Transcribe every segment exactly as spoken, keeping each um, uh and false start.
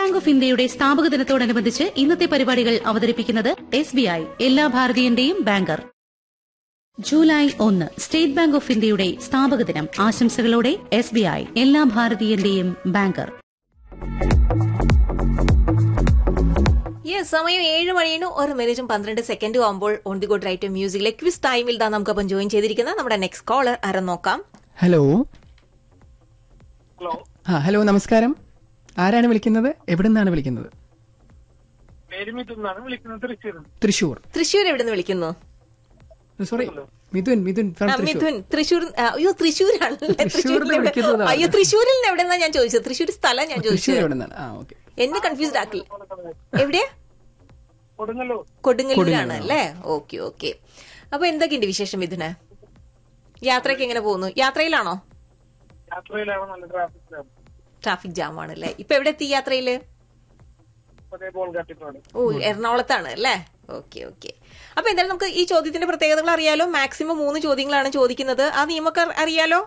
Bank of ഇന്ത്യയുടെ സ്ഥാപക ദിനത്തോടനുബന്ധിച്ച് ഇന്നത്തെ പരിപാടികൾ അവതരിപ്പിക്കുന്നത് എസ് ബി ഐ എല്ലാ ഭാരതീയന്റെയും ബാങ്കർ. ജൂലൈ ഒന്ന് സ്റ്റേറ്റ് ബാങ്ക് ഓഫ് ഇന്ത്യയുടെ സ്ഥാപക ദിനം. ആശംസകളോടെ എസ് ബി ഐ എല്ലാ ഭാരതീയന്റെയും ബാങ്കർ. യെസ്, സമയം ഏഴ് മണിയാണ് ഒരു മിനിറ്റും പന്ത്രണ്ട് സെക്കൻഡും ആകുമ്പോൾ on the good right മ്യൂസിക്കിലെ quiz ടൈമിൽ താ നമുക്കപ്പം ജോയിൻ ചെയ്തിരിക്കുന്ന നമ്മുടെ നെക്സ്റ്റ് കോളർ ആരെ നോക്കാം. ഹലോ ആ ഹലോ നമസ്കാരം. ആരാണ് വിളിക്കുന്നത്? എവിടെ നിന്നാണ് വിളിക്കുന്നത്? തൃശൂർ. തൃശൂർ എവിടെ നിന്ന് വിളിക്കുന്നു? സോറി, മിഥുൻ. മിഥുൻ മിഥുൻ തൃശൂർ. അയ്യോ, തൃശ്ശൂരാണല്ലേ? അയ്യോ, തൃശ്ശൂരിൽ നിന്ന് എവിടെ നിന്നാ ഞാൻ ചോദിച്ചത്? തൃശ്ശൂർ സ്ഥലം ഞാൻ ചോദിച്ചത്. എന്നെ കൺഫ്യൂസ്ഡ് ആക്കി. എവിടെയാ? കൊടുങ്ങല്ലൂരാണ് അല്ലേ? Okay okay. അപ്പൊ എന്തൊക്കെയുണ്ട് വിശേഷം മിഥുന്? യാത്രയ്ക്ക് എങ്ങനെ പോകുന്നു? യാത്രയിലാണോ? ട്രാഫിക് ജാം ആണല്ലേ? ഇപ്പൊ എവിടെ എത്തി യാത്രയില്? ഓ, എറണാകുളത്താണ് അല്ലേ? Okay okay. അപ്പൊ എന്തായാലും നമുക്ക് ഈ ചോദ്യത്തിന്റെ പ്രത്യേകതകൾ അറിയാലോ. മാക്സിമം മൂന്ന് ചോദ്യങ്ങളാണ് ചോദിക്കുന്നത്. ആ നിയമമൊക്കെ അറിയാലോ?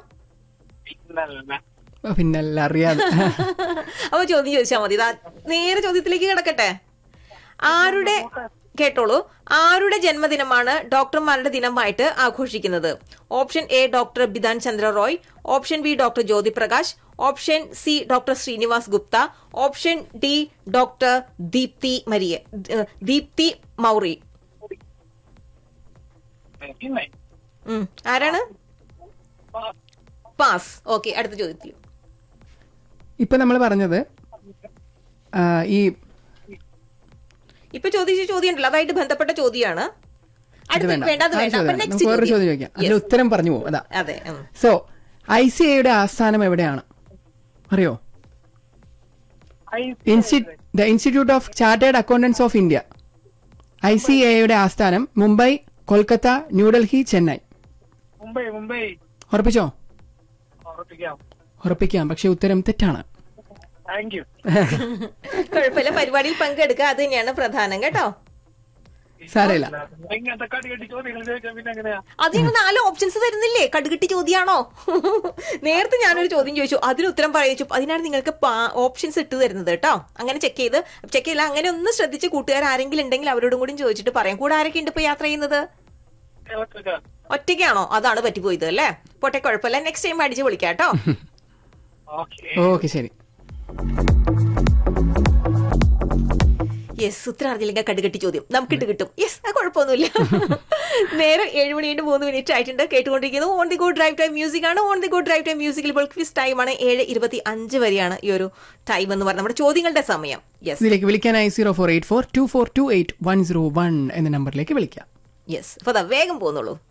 പിന്നല്ല, അറിയാതെ. അപ്പൊ ചോദ്യം ചോദിച്ചാൽ മതി. നേരെ ചോദ്യത്തിലേക്ക് കിടക്കട്ടെ. ആരുടെ കേട്ടോളൂ ആരുടെ ജന്മദിനമാണ് ഡോക്ടർമാരുടെ ദിനമായിട്ട് ആഘോഷിക്കുന്നത്? Option A doctor Bidhan Chandra Roy, option B doctor Jyothi Prakash, option C doctor Srinivas Gupta, option D doctor Deepthi Maria Deepthi Maori. ആരാണ്? പാസ്. ഓക്കെ, അടുത്ത ചോദ്യത്തിൽ. ഇപ്പൊ നമ്മൾ പറഞ്ഞത് ഈ ഇപ്പൊ ചോദിച്ച ചോദ്യം ഉണ്ടല്ലോ, അതായിട്ട് ബന്ധപ്പെട്ട ചോദ്യമാണ്. ഉത്തരം പറഞ്ഞു പോകും. അതെ. സോ ഐ സി എയുടെ ആസ്ഥാനം എവിടെയാണ് അറിയോ? The institute of chartered accountants of India. I C എയുടെ ആസ്ഥാനം മുംബൈ, കൊൽക്കത്ത, ന്യൂഡൽഹി, ചെന്നൈ. ഉറപ്പിച്ചോ? ഉറപ്പിക്കാം, പക്ഷെ ഉത്തരം തെറ്റാണ്. കുഴപ്പമില്ല, പരിപാടിയിൽ പങ്കെടുക്കുക, അത് തന്നെയാണ് പ്രധാനം കേട്ടോ. സാരമില്ല. അത് ഞങ്ങൾ നാല് ഓപ്ഷൻസ് തരുന്നില്ലേ? കടുകെട്ടി ചോദ്യാണോ? നേരത്തെ ഞാനൊരു ചോദ്യം ചോദിച്ചു, അതിന് ഉത്തരം പറയിച്ചു. അതിനാണ് നിങ്ങൾക്ക് ഓപ്ഷൻസ് ഇട്ട് തരുന്നത് കേട്ടോ. അങ്ങനെ ചെക്ക് ചെയ്ത് ചെക്ക് ചെയ്യില്ല. അങ്ങനെ ഒന്ന് ശ്രദ്ധിച്ച് കൂട്ടുകാർ ആരെങ്കിലും ഉണ്ടെങ്കിൽ അവരോടും കൂടി ചോദിച്ചിട്ട് പറയാം. കൂടെ ആരൊക്കെ ഉണ്ട് ഇപ്പൊ യാത്ര ചെയ്യുന്നത്? ഒറ്റയ്ക്കാണോ? അതാണ് പറ്റിപ്പോയത് അല്ലേ? പോട്ടെ, കുഴപ്പമില്ല. നെക്സ്റ്റ് ടൈം അടിച്ച് വിളിക്കാം കേട്ടോ. ഓക്കെ, ശരി. യെസ്, ഉത്തരം അറിഞ്ഞില്ലെങ്കിൽ കടുകെട്ടി ചോദ്യം നമുക്കിട്ട് കിട്ടും. യെസ്, ആ കുഴപ്പമൊന്നുമില്ല. നേരെ ഏഴ് മണിയുടെ മൂന്ന് മിനിറ്റ് ആയിട്ടുണ്ട്. കേട്ടുകൊണ്ടിരിക്കുന്നത് on the go drive time music ആണ്. On the go drive time മ്യൂസിക്കിൽ ഇപ്പോൾ ക്വിസ് ടൈം ആണ്. ഏഴ് ഇരുപത്തി അഞ്ച് വരെയാണ് ഈ ഒരു ടൈം എന്ന് പറഞ്ഞ നമ്മുടെ ചോദ്യങ്ങളുടെ സമയം. യെസ്, ഇതിലേക്ക് വിളിക്കാനായി zero four eight four to four to eight one zero one എന്ന നമ്പറിലേക്ക് വിളിക്കാം. യെസ്, അപ്പൊ അതാ വേഗം പോകുന്നുള്ളൂ.